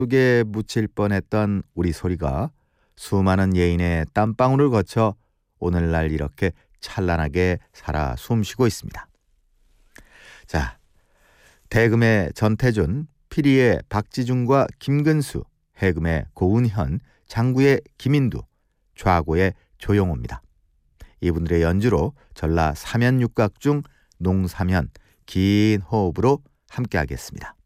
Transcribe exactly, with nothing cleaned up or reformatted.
속에 묻힐 뻔했던 우리 소리가 수많은 예인의 땀방울을 거쳐 오늘날 이렇게 찬란하게 살아 숨쉬고 있습니다. 자, 대금의 전태준, 피리의 박지중과 김근수, 해금의 고은현, 장구의 김인두, 좌고의 조용호입니다. 이분들의 연주로 전라 삼연육각 중 농삼연 긴 호흡으로 함께하겠습니다.